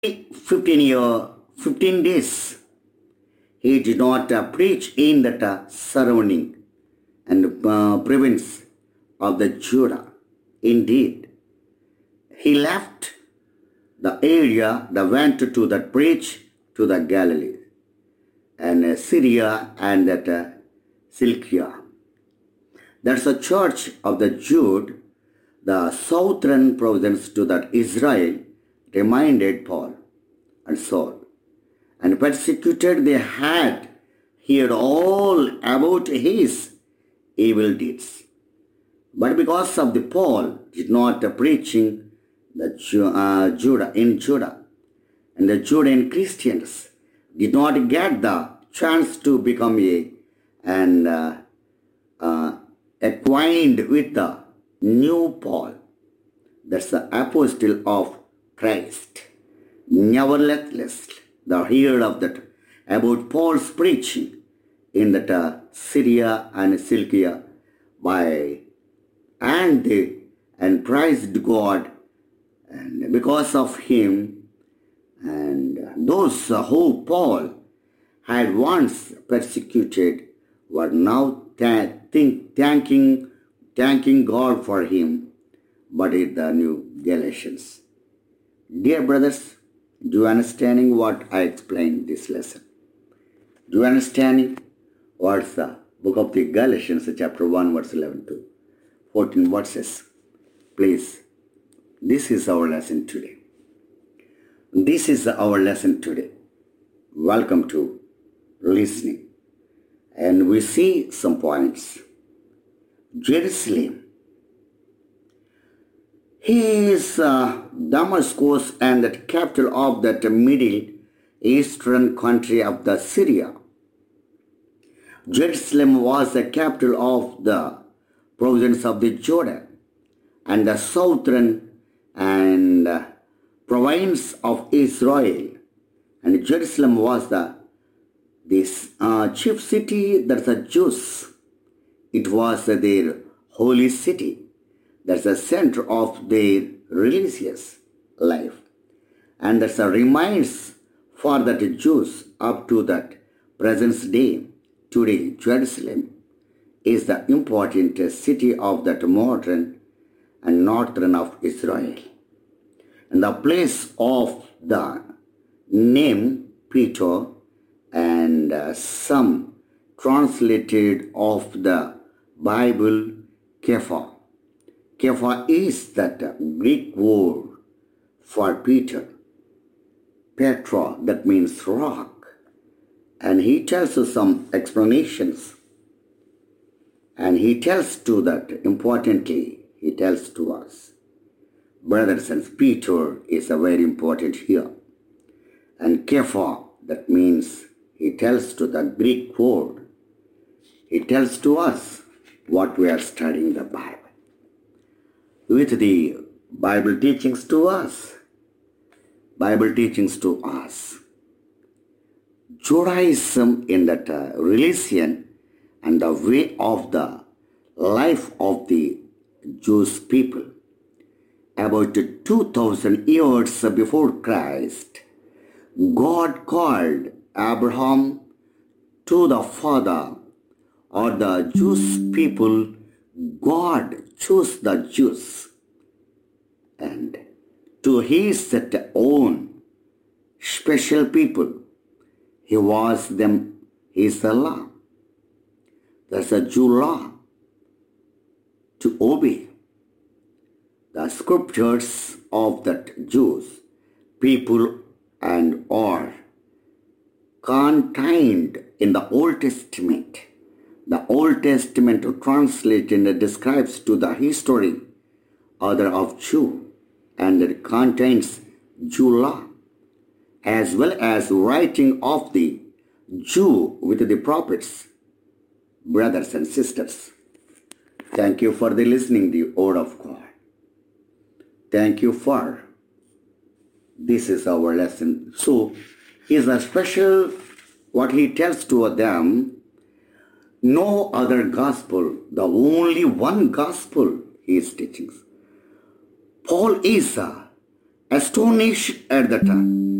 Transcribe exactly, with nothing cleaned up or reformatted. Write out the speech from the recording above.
fifteen year, fifteen days, he did not uh, preach in that uh, surrounding and uh, province of the Judah. Indeed, he left the area that went to that preach to the Galilee and uh, Syria and that uh, Cilicia. That's a church of the Jude, the southern province to that Israel, reminded Paul and Saul, and persecuted they had heard all about his evil deeds. But because of the Paul did not preaching the Ju- uh, Judah in Judah, and the Judean Christians did not get the chance to become a and uh, uh, acquainted with the new Paul, that's the apostle of Christ. Nevertheless, the heard of that about Paul's preaching in that uh, Syria and Cilicia by and they and praised God, and because of him and those who Paul had once persecuted were now th- think, thanking thanking God for him, but in the new Galatians. Dear brothers, do you understanding what I explained this lesson? Do you understanding what's the book of the Galatians, chapter one, verse eleven to fourteen verses? Please, this is our lesson today. This is our lesson today. Welcome to listening. And we see some points. Jerusalem. He is uh, Damascus and the capital of that middle eastern country of the Syria. Jerusalem was the capital of the province of the Jordan and the southern and uh, province of Israel. And Jerusalem was the this uh, chief city that's the Jews. It was uh, their holy city. That's the center of their religious life. And that's a remains for the Jews up to that present day. Today, Jerusalem is the important city of that modern and northern of Israel. And the place of the name Peter and uh, some translated of the Bible Kepha. Kepha is that Greek word for Peter. Petra, that means rock. And he tells us some explanations. And he tells to that, importantly, he tells to us, brothers and Peter is a very important here. And Kepha, that means he tells to the Greek word. He tells to us what we are studying the Bible. With the Bible teachings to us. Bible teachings to us. Judaism in that uh, religion and the way of the life of the Jewish people. About two thousand years before Christ, God called Abraham to the father, or the Jewish people. God chose the Jews, and to his own special people, he was them his law. That's a Jew law to obey. The scriptures of that Jews people and are contained in the Old Testament. The Old Testament translated and describes to the history other of Jew, and it contains Jew law, as well as writing of the Jew with the prophets, brothers and sisters. Thank you for the listening the word of God. Thank you for this is our lesson. So, is a special what he tells to them. No other gospel, the only one gospel he is teaching. Paul is a astonished at that